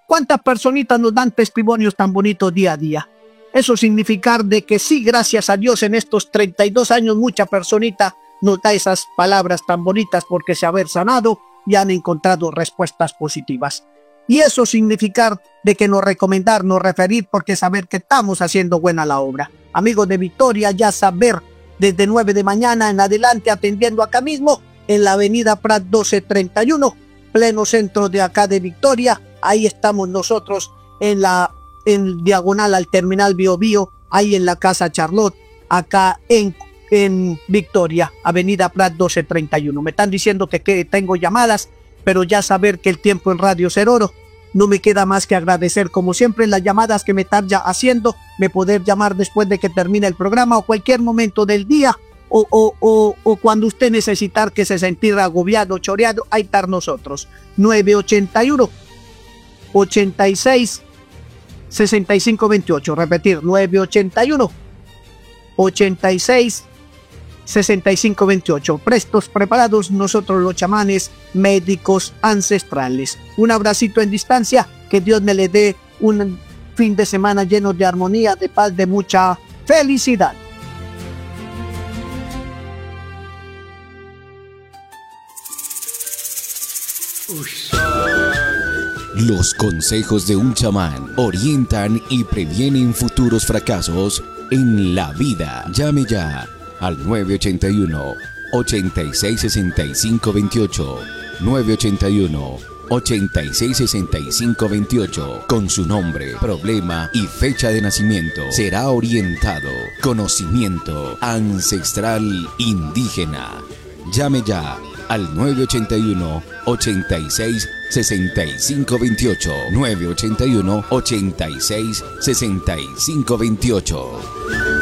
¿Cuántas personitas nos dan testimonios tan bonitos día a día? Eso significa de que sí, gracias a Dios, en estos 32 años, mucha personita nos da esas palabras tan bonitas porque se haber sanado y han encontrado respuestas positivas. Y eso significa de que nos recomendar, nos referir, porque saber que estamos haciendo buena la obra. Amigos de Victoria, ya saber, desde 9 de mañana en adelante, atendiendo acá mismo, en la avenida Prat 1231, pleno centro de acá de Victoria. Ahí estamos nosotros en diagonal al terminal Bio Bio, ahí en la casa Charlotte, acá en Victoria, avenida Prat 1231. Me están diciendo que tengo llamadas, pero ya saber que el tiempo en Radio Ser Oro, no me queda más que agradecer como siempre las llamadas que me están ya haciendo, me poder llamar después de que termine el programa o cualquier momento del día, o cuando usted necesitar que se sentir agobiado, choreado, ahí estar nosotros. 981 86 65 28, repetir, 981 86 65 28. Prestos, preparados, nosotros los chamanes médicos ancestrales. Un abracito en distancia, que Dios me le dé un fin de semana lleno de armonía, de paz, de mucha felicidad. Los consejos de un chamán orientan y previenen futuros fracasos en la vida. Llame ya al 981 86 65 28, 981 86 65 28, con su nombre, problema y fecha de nacimiento. Será orientado. Conocimiento ancestral indígena. Llame ya al 981 86 65 28, 981 86 65 28.